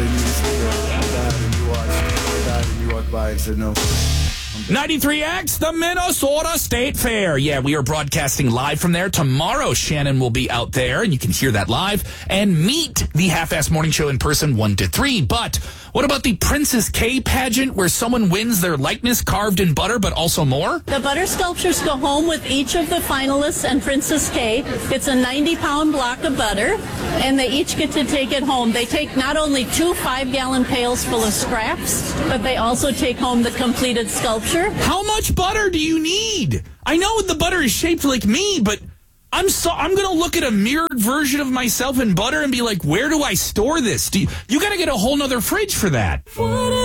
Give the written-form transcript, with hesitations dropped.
and you died and you died and you walked by and said no. 93X, the Minnesota State Fair. Yeah, we are broadcasting live from there. Tomorrow, Shannon will be out there, and you can hear that live and meet the Half-Ass Morning Show in person 1 to 3. But what about the Princess K pageant where someone wins their likeness carved in butter, but also more? The butter sculptures go home with each of the finalists and Princess K. It's a 90-pound block of butter, and they each get to take it home. They take not only 2 5-gallon pails full of scraps, but they also take home the completed sculpture. How much butter do you need? I know the butter is shaped like me, but I'm going to look at a mirrored version of myself in butter and be like, where do I store this? You got to get a whole nother fridge for that.